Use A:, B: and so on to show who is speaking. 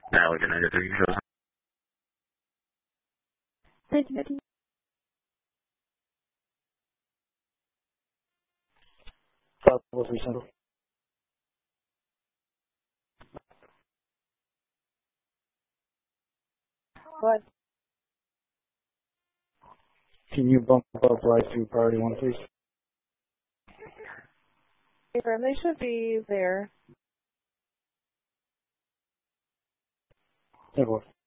A: Now we're gonna get the shows.
B: 19.
C: Central.
B: What?
C: Can you bump up right to priority 1, please?
B: Affirm, they should be there.
C: It will.